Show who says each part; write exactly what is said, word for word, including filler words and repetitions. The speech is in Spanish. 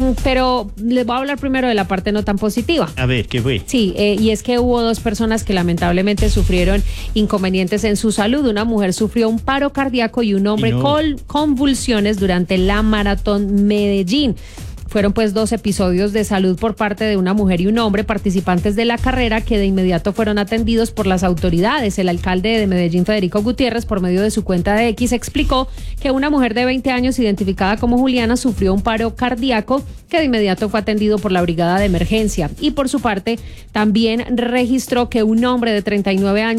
Speaker 1: pero les voy a hablar primero de la parte no tan positiva.
Speaker 2: A ver, ¿qué fue?
Speaker 1: Sí, eh, y es que hubo dos personas que lamentablemente sufrieron inconvenientes en su salud. Una mujer sufrió un paro cardíaco y un hombre
Speaker 2: no.
Speaker 1: con convulsiones durante la Maratón Medellín. Fueron pues dos episodios de salud por parte de una mujer y un hombre, participantes de la carrera, que de inmediato fueron atendidos por las autoridades. El alcalde de Medellín, Federico Gutiérrez, por medio de su cuenta de X, explicó que una mujer de veinte años, identificada como Juliana, sufrió un paro cardíaco que de inmediato fue atendido por la brigada de emergencia. Y por su parte, también registró que un hombre de treinta y nueve años